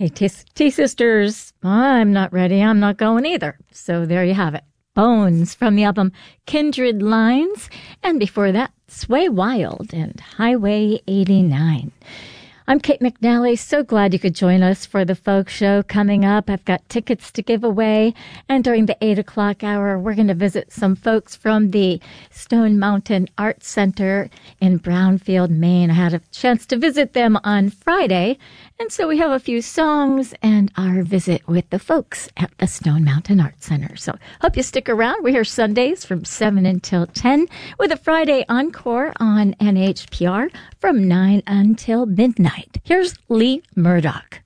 Hey, T-Sisters, I'm not ready. I'm not going either. So there you have it. Bones from the album Kindred Lines. And before that, Sway Wild and Highway 89. I'm Kate McNally. So glad you could join us for the folk show coming up. I've got tickets to give away. And during the 8 o'clock hour, we're going to visit some folks from the Stone Mountain Art Center in Brownfield, Maine. I had a chance to visit them on Friday. And so we have a few songs and our visit with the folks at the Stone Mountain Art Center. So hope you stick around. We're here Sundays from 7 until 10 with a Friday encore on NHPR from 9 until midnight. Here's Lee Murdoch.